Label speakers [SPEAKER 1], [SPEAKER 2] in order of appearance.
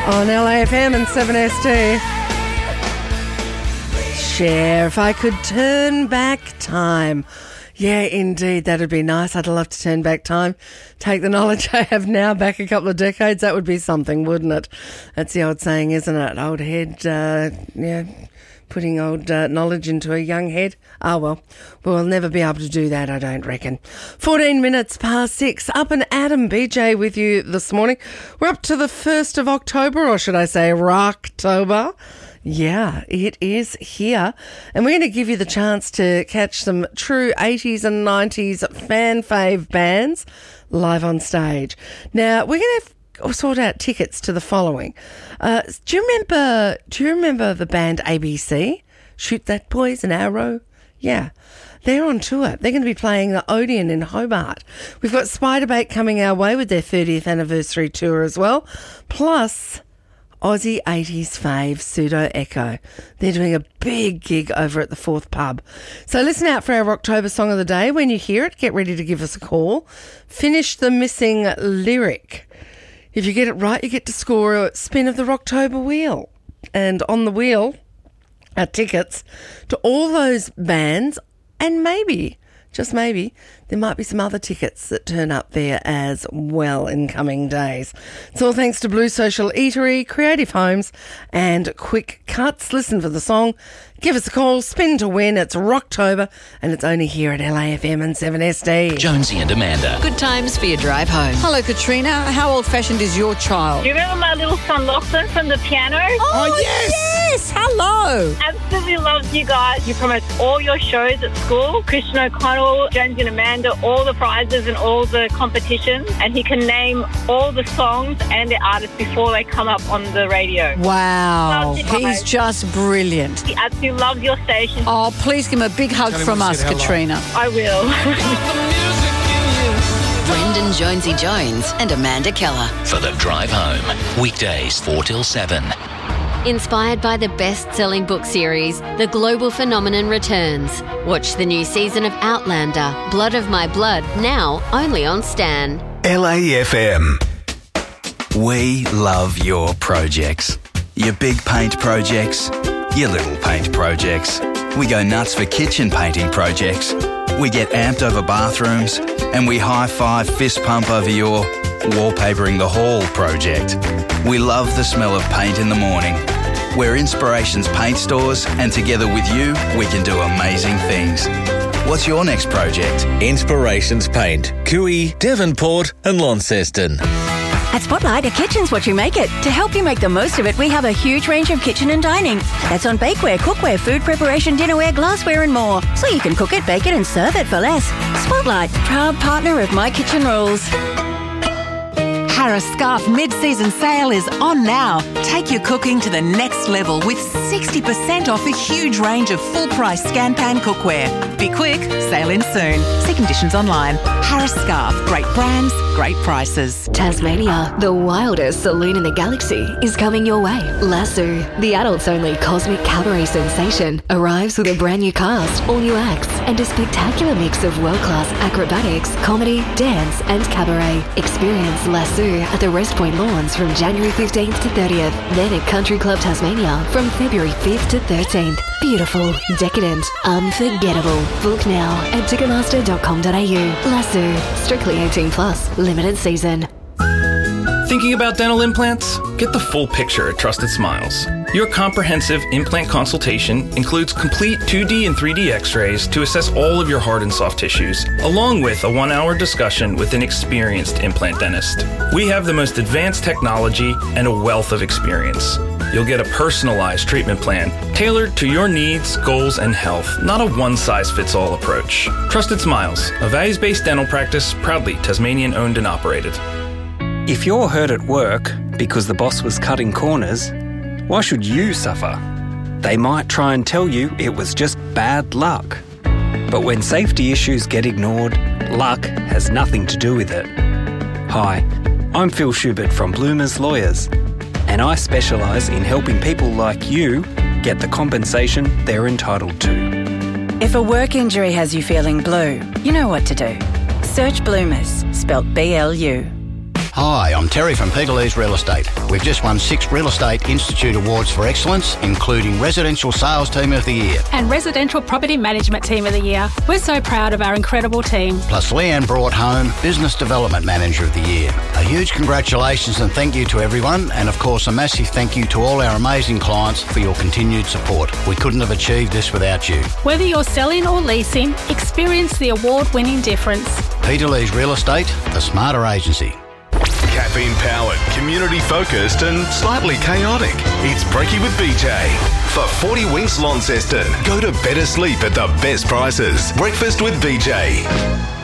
[SPEAKER 1] on LAFM and 7SD. Cher, if I could turn back time. Yeah, indeed, that'd be nice. I'd love to turn back time. Take the knowledge I have now back a couple of decades. That would be something, wouldn't it? That's the old saying, isn't it? Old head, putting old knowledge into a young head. Well, we'll never be able to do that, I don't reckon. 14 minutes past 6. Up and Adam, BJ with you this morning. We're up to the 1st of October, or should I say Rocktober. Yeah, it is here. And we're going to give you the chance to catch some true 80s and 90s fan fave bands live on stage. Now, we're going to sort out tickets to the following. Do you remember the band ABC? Shoot That Poison Arrow? Yeah. They're on tour. They're going to be playing the Odeon in Hobart. We've got Spiderbait coming our way with their 30th anniversary tour as well. Plus Aussie 80s fave Pseudo Echo. They're doing a big gig over at the Fourth Pub. So listen out for our October song of the day. When you hear it, get ready to give us a call. Finish the missing lyric. If you get it right, you get to score a spin of the Rocktober wheel. And on the wheel are tickets to all those bands, and maybe, just maybe, there might be some other tickets that turn up there as well in coming days. It's all thanks to Blue Social Eatery, Creative Homes and Quick Cuts. Listen for the song. Give us a call. Spin to win. It's Rocktober and it's only here at LAFM and 7SD.
[SPEAKER 2] Jonesy and Amanda.
[SPEAKER 3] Good times for your drive home.
[SPEAKER 4] Hello, Katrina. How old-fashioned is your child?
[SPEAKER 5] Do you remember my little son Lachlan from the piano?
[SPEAKER 4] Oh, yes! Hello!
[SPEAKER 5] Absolutely loves you guys. You promote all your shows at school. Christian O'Connell, Jonesy and Amanda, all the prizes and all the competitions. And he can name all the songs and the artists before they come up on the radio.
[SPEAKER 4] Wow.
[SPEAKER 5] Loves you guys.
[SPEAKER 4] He's just brilliant.
[SPEAKER 5] He absolutely loves your station.
[SPEAKER 4] Oh, please give him a big hug from us, Katrina.
[SPEAKER 5] I will.
[SPEAKER 3] Brendan Jonesy Jones and Amanda Keller.
[SPEAKER 2] For the drive home. Weekdays 4 till 7.
[SPEAKER 6] Inspired by the best-selling book series, The Global Phenomenon returns. Watch the new season of Outlander, Blood of My Blood, now only on Stan.
[SPEAKER 7] LAFM. We love your projects. Your big paint projects, your little paint projects. We go nuts for kitchen painting projects. We get amped over bathrooms, and we high-five fist pump over your wallpapering the hall project. We love the smell of paint in the morning. We're Inspirations Paint Stores, and together with you, we can do amazing things. What's your next project?
[SPEAKER 8] Inspirations Paint, Cooey, Devonport and Launceston.
[SPEAKER 9] At Spotlight, a kitchen's what you make it. To help you make the most of it, we have a huge range of kitchen and dining. That's on bakeware, cookware, food preparation, dinnerware, glassware and more. So you can cook it, bake it and serve it for less. Spotlight, proud partner of My Kitchen Rules.
[SPEAKER 10] Harris Scarf mid-season sale is on now. Take your cooking to the next level with 60% off a huge range of full-price scan pan cookware. Be quick, sale in soon. See conditions online. Harris Scarf, great brands, great prices.
[SPEAKER 11] Tasmania, the wildest saloon in the galaxy, is coming your way. Lasso, the adults-only cosmic cabaret sensation, arrives with a brand new cast, all new acts, and a spectacular mix of world-class acrobatics, comedy, dance, and cabaret. Experience Lasso at the Rest Point Lawns from January 15th to 30th, then at Country Club Tasmania from February 5th to 13th. Beautiful, decadent, unforgettable. Book now at ticketmaster.com.au. Lasso, strictly 18 plus, limited season.
[SPEAKER 12] Thinking about dental implants? Get the full picture at Trusted Smiles. Your comprehensive implant consultation includes complete 2D and 3D x-rays to assess all of your hard and soft tissues, along with a 1-hour discussion with an experienced implant dentist. We have the most advanced technology and a wealth of experience. You'll get a personalized treatment plan tailored to your needs, goals, and health, not a one-size-fits-all approach. Trusted Smiles, a values-based dental practice proudly Tasmanian-owned and operated.
[SPEAKER 13] If you're hurt at work because the boss was cutting corners, why should you suffer? They might try and tell you it was just bad luck. But when safety issues get ignored, luck has nothing to do with it. Hi, I'm Phil Schubert from Bloomers Lawyers, and I specialise in helping people like you get the compensation they're entitled to.
[SPEAKER 9] If a work injury has you feeling blue, you know what to do. Search Bloomers, spelt BLU.
[SPEAKER 14] Hi, I'm Terry from Peter Lee's Real Estate. We've just won 6 Real Estate Institute Awards for Excellence, including Residential Sales Team of the Year.
[SPEAKER 15] And Residential Property Management Team of the Year. We're so proud of our incredible team.
[SPEAKER 14] Plus Leanne brought home Business Development Manager of the Year. A huge congratulations and thank you to everyone, and of course a massive thank you to all our amazing clients for your continued support. We couldn't have achieved this without you.
[SPEAKER 15] Whether you're selling or leasing, experience the award-winning difference.
[SPEAKER 14] Peter Lee's Real Estate, the smarter agency.
[SPEAKER 16] Caffeine-powered, community-focused and slightly chaotic. It's Brekkie with BJ. For 40 Winks Launceston, go to better sleep at the best prices. Breakfast with BJ.